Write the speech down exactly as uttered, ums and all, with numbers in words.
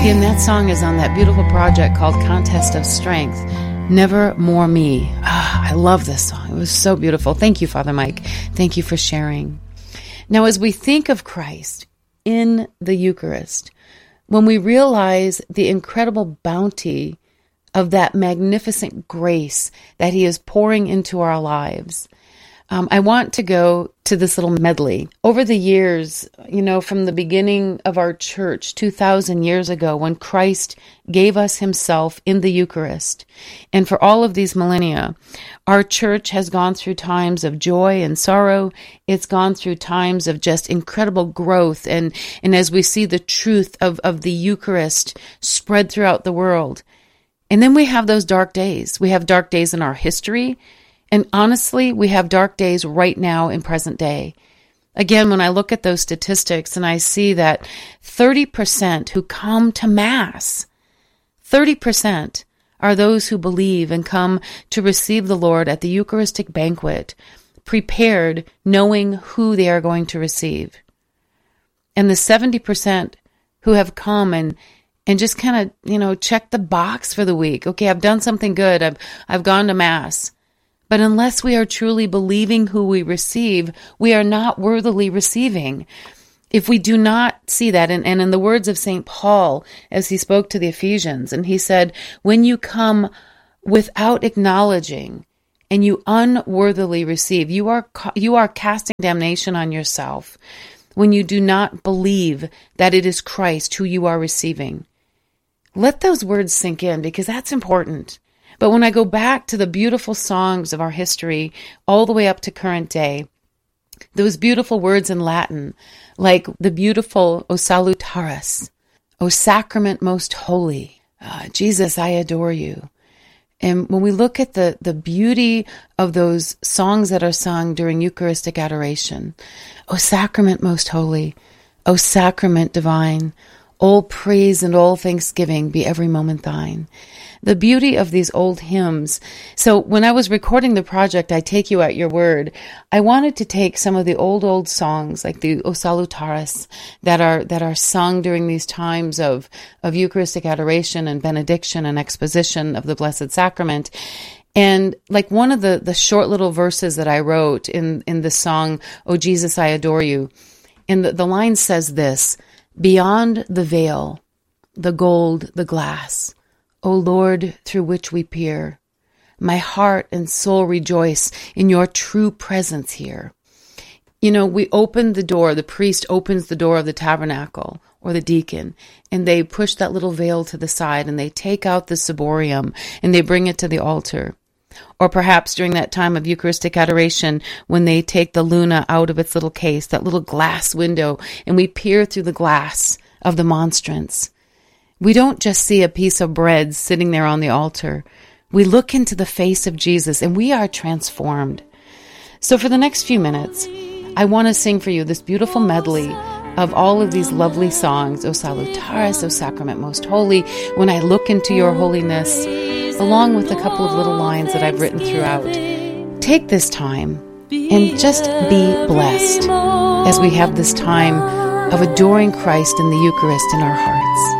Again, that song is on that beautiful project called Contest of Strength. Never More Me. Ah, I love this song. It was so beautiful. Thank you, Father Mike. Thank you for sharing. Now, as we think of Christ in the Eucharist, when we realize the incredible bounty of that magnificent grace that he is pouring into our lives, um, I want to go to this little medley. Over the years, you know, from the beginning of our church, two thousand years ago, when Christ gave us himself in the Eucharist, and for all of these millennia, our church has gone through times of joy and sorrow. It's gone through times of just incredible growth. And, and as we see the truth of, of the Eucharist spread throughout the world. And then we have those dark days. We have dark days in our history. And honestly, we have dark days right now in present day. Again, when I look at those statistics and I see that thirty percent who come to Mass, thirty percent are those who believe and come to receive the Lord at the Eucharistic banquet, prepared, knowing who they are going to receive. And the seventy percent who have come and and just kind of, you know, check the box for the week. Okay, I've done something good. I've I've gone to Mass. But unless we are truly believing who we receive, we are not worthily receiving. If we do not see that, and, and in the words of Saint Paul, as he spoke to the Ephesians, and he said, when you come without acknowledging and you unworthily receive, you are you are casting damnation on yourself when you do not believe that it is Christ who you are receiving. Let those words sink in, because that's important. But when I go back to the beautiful songs of our history, all the way up to current day, those beautiful words in Latin, like the beautiful O Salutaris, O Sacrament Most Holy, uh, Jesus, I adore you. And when we look at the, the beauty of those songs that are sung during Eucharistic adoration, O Sacrament Most Holy, O Sacrament Divine, all praise and all thanksgiving be every moment thine. The beauty of these old hymns. So when I was recording the project, I Take You at Your Word, I wanted to take some of the old, old songs, like the O Salutaris, that are that are sung during these times of, of Eucharistic adoration and benediction and exposition of the Blessed Sacrament. And like one of the, the short little verses that I wrote in, in the song, O Jesus, I Adore You, and the, the line says this: beyond the veil, the gold, the glass, O Lord, through which we peer, my heart and soul rejoice in your true presence here. You know, we open the door, the priest opens the door of the tabernacle, or the deacon, and they push that little veil to the side, and they take out the ciborium, and they bring it to the altar. Or perhaps during that time of Eucharistic adoration, when they take the Luna out of its little case, that little glass window, and we peer through the glass of the monstrance. We don't just see a piece of bread sitting there on the altar. We look into the face of Jesus, and we are transformed. So for the next few minutes, I want to sing for you this beautiful medley of all of these lovely songs, O Salutaris, O Sacrament Most Holy, When I Look into Your Holiness, along with a couple of little lines that I've written throughout. Take this time and just be blessed as we have this time of adoring Christ in the Eucharist in our hearts.